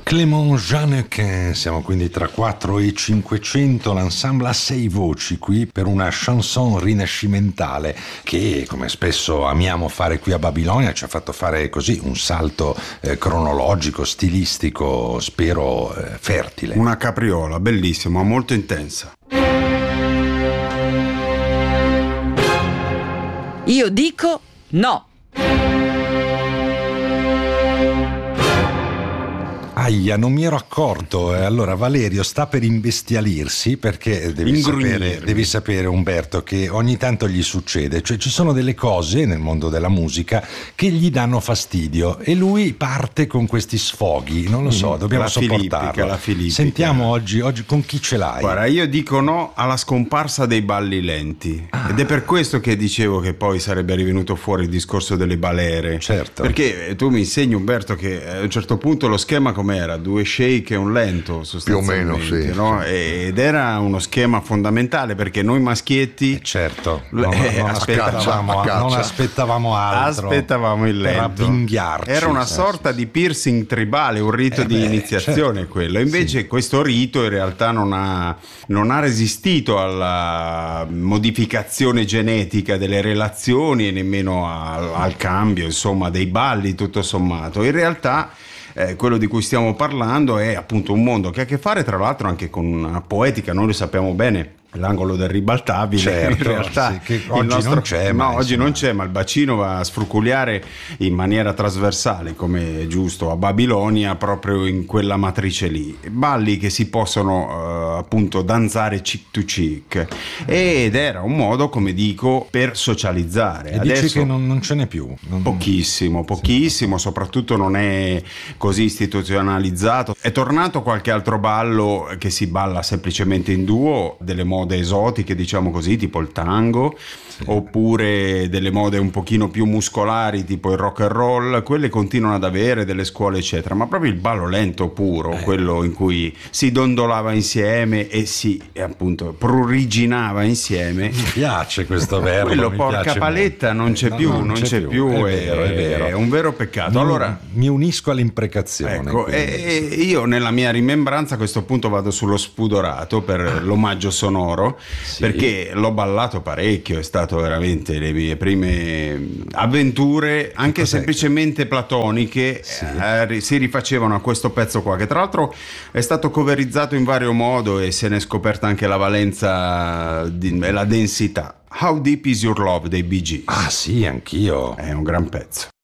Clément Jeannequin, siamo quindi tra 4 e 500, l'ensemble a 6 voci qui per una chanson rinascimentale che, come spesso amiamo fare qui a Babilonia, ci ha fatto fare così un salto cronologico, stilistico, spero fertile. Una capriola, bellissima, molto intensa. Io dico no. Aia, non mi ero accorto. Allora Valerio sta per imbestialirsi perché devi sapere, Umberto, che ogni tanto gli succede, cioè ci sono delle cose nel mondo della musica che gli danno fastidio e lui parte con questi sfoghi, non lo so, dobbiamo sopportarlo. La filippica. Sentiamo oggi con chi ce l'hai? Guarda, io dico no alla scomparsa dei balli lenti ed è per questo che dicevo che poi sarebbe rivenuto fuori il discorso delle balere. Certo. Perché tu mi insegni, Umberto, che a un certo punto lo schema com'era? 2 shake e un lento sostanzialmente, più o meno, sì, no? sì. Ed era uno schema fondamentale perché noi maschietti certo, non aspettavamo altro, aspettavamo il lento per avvinghiarci. Era una sorta di piercing tribale, un rito di iniziazione, certo. Quello. Invece questo rito in realtà non ha resistito alla modificazione genetica delle relazioni e nemmeno al cambio, insomma, dei balli, tutto sommato. In realtà quello di cui stiamo parlando è appunto un mondo che ha a che fare tra l'altro anche con una poetica, noi lo sappiamo bene, l'angolo del ribaltabile, certo, in realtà sì, che oggi non c'è, oggi non c'è, ma il bacino va a sfruculiare in maniera trasversale, come è giusto a Babilonia, proprio in quella matrice lì, balli che si possono appunto danzare cheek to cheek, ed era un modo, come dico, per socializzare. E adesso dici che non ce n'è più? Pochissimo, soprattutto non è così istituzionalizzato. È tornato qualche altro ballo che si balla semplicemente in duo, delle mode esotiche, diciamo così, tipo il tango, oppure delle mode un pochino più muscolari, tipo il rock and roll. Quelle continuano ad avere delle scuole eccetera, ma proprio il ballo lento puro, quello in cui si dondolava insieme e si appunto pruriginava insieme. Mi piace questo verbo. Quello, porca paletta, non c'è più, è vero. È un vero peccato. Allora mi unisco all'imprecazione. Ecco, e io nella mia rimembranza a questo punto vado sullo spudorato per l'omaggio sonoro, perché l'ho ballato parecchio, è stato veramente le mie prime avventure, anche semplicemente platoniche, si rifacevano a questo pezzo qua, che tra l'altro è stato coverizzato in vario modo e se n'è scoperta anche la valenza e la densità. How Deep Is Your Love dei Bee Gees. Ah sì, anch'io. È un gran pezzo.